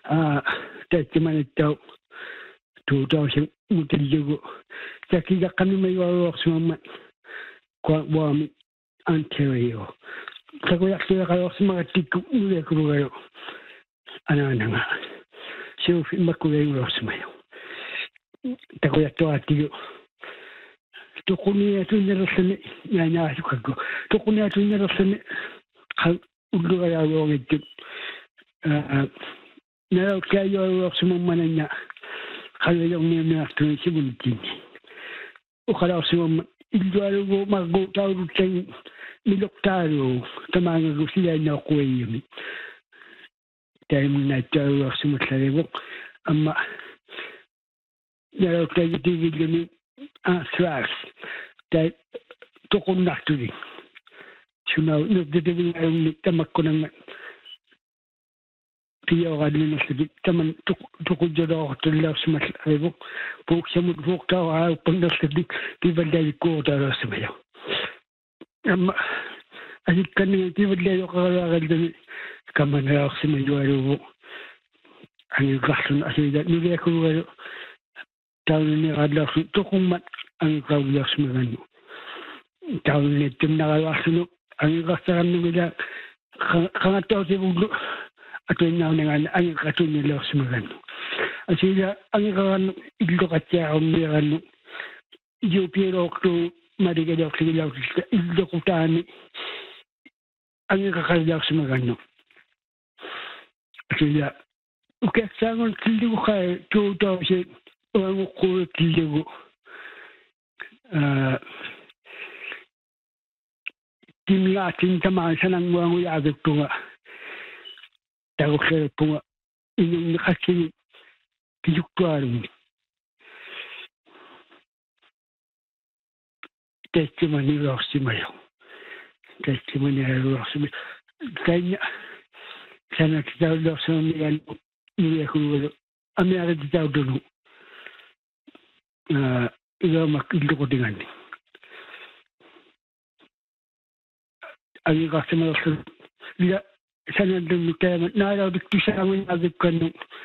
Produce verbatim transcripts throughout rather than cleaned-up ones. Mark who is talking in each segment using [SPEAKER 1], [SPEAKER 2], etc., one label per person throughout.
[SPEAKER 1] a te manitau tu tau se mutiligo taki ga kami mai wa suma kwa wa mi Ontario tako ya kira ka suma tiku ule ku ga ana ana se o filma ku ga ro suma yo tako ya to ati to kuni tu ne ro sene ya nya su ka go to kuni tu ne ro sene ka ulu ga ya ro ngi a na ka yo ro suma mananya kaya yung niya tu si buntin o kala suma ilwaro go mago taru teng miloktaro tamanga go sila na ko yumi tayo na tayo suma tlebo amma ya tayo digil ni a sras tay to kon naturi suna no de de ni tamakon Pia gadin na sige taman tukod jado to la smat rebo pok samut pok taw a pangdas sige ti badai ko tara smayo amma ani kan ni ti badai ko kala gadin kaman ra smayo rebo ani gasun asida ni le ko ro taw ni gadla to kumat ang kawya smayo taw ni timna ga sunu ang gasan ni ga kana taw ti bulu atau yang dengan angin katunya lepas semakan. Asyik angin kan itu kacau umbiran. Jopi waktu mari kita waktu kita waktu itu kutan angin kakak lepas semakan. Asyik oke sangat kilo kaya tu tahu sih orang kau kilo. Timlah cinta masa nang buang uya ada tu. Tahu saya pun ini kasih kejutan. Testimoni rasmi, testimoni rasmi. Kayaknya saya kita rasmi yang ini aku, kami ada di tahu dulu. Ia mak itu dengan ni. Kami rasmi rasmi. Dia sana dulu kayak nara di kisah kami ada kan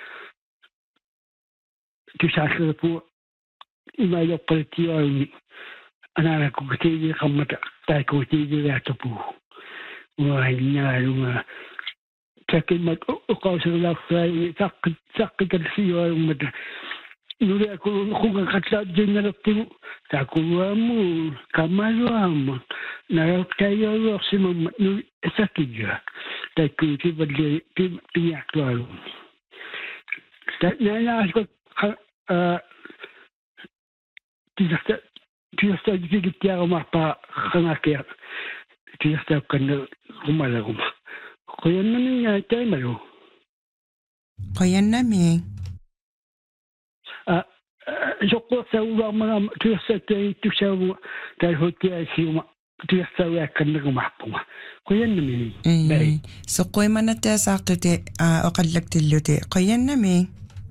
[SPEAKER 1] kisah sepu imai lo pertiwa ini anak aku kecil kamu tak tak kecil dia tepu wah ini rumah sakit mat kau sudah saya sakit sakit kerja rumah Nuri aku aku kata jenera tu tak kuamu kamaluam nak kaya rasmi nuri sakit je tak kuci berdiri pihak lalu. Tak naya aku tidak tidak jadi dia rumah pak kenakir tidak kena rumah rumah. Kau yang mana yang cai malu?
[SPEAKER 2] Kau yang mana?
[SPEAKER 1] Joko sawa mana tu sete tu sawa dari hotel siuma tu sawa kena rumah puma. Kau yang mana?
[SPEAKER 2] Eh, so kau mana tu sakit tu ah okalak tilu tu. Kau yang mana?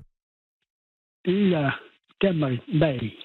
[SPEAKER 1] Iya, kemai baik.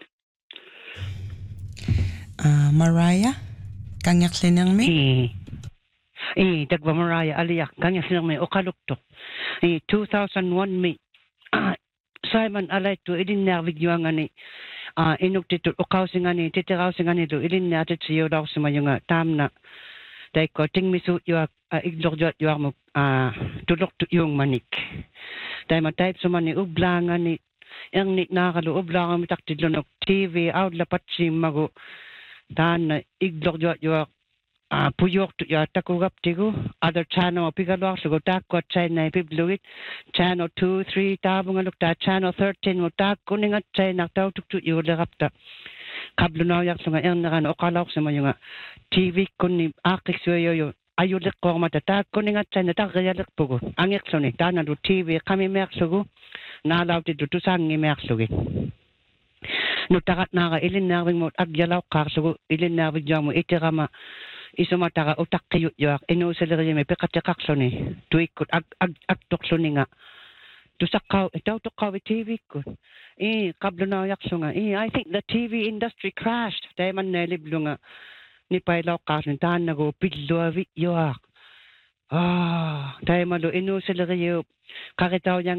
[SPEAKER 2] Ah, Mariah, kanyak senang me?
[SPEAKER 3] Eh, eh, dagwa Mariah aliyak kanyak senang me okaluk tu. Eh, two thousand one me. Simon alay tu idin na video ngani ah inuk titu ukaw singani titiraw singani tu idin na tit siyo daw sumayunga tam na dai ko ting misu yu iglok jot yu mo ah tulok tu yung manik dai ma type sumani ublangani yang ni nakalu ublangan mitak tidlonok T V out lapat si mago dan na iglok jot yu ah puyok tu ya takugap tigo other channel pigalwak sugo takwa china pibluit channel two three tabung aluk ta channel thirteen mo tak kuningat china taw tuk tu yu lagapta kablo na yak sunga yang nakan okalak sa mga T V kunni akik suyo yo ayulik ko mata tak kuningat china tak gayalik pugo angek suni dana do T V kami mek sugo nalaw ti dutusan ngi mek sugi no takat na ilin na mo agyalaw ka sugo ilin na mo itirama isuma taga utak kayo yak ino selere me pekatekak soni tuikut ag ag ag toksoni nga tusakaw itaw tukaw T V ko eh kablo na yak sunga eh I think the T V industry crashed dai man neliblo nga ni pailaw ka tan nago pidlo yak ah dai malo ino selere yo kakitaw yang